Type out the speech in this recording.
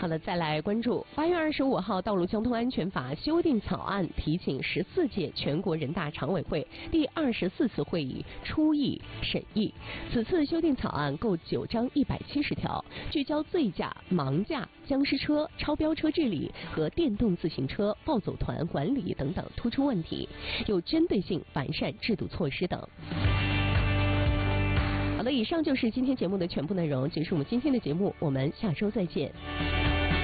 好的，再来关注8月25号《道路交通安全法》修订草案提请14届全国人大常委会第24次会议初议审议。此次修订草案共9章170条，聚焦醉驾、盲驾、僵尸车、超标车治理和电动自行车暴走团管理等等突出问题，有针对性完善制度措施等。好的，以上就是今天节目的全部内容，结束我们今天的节目，我们下周再见。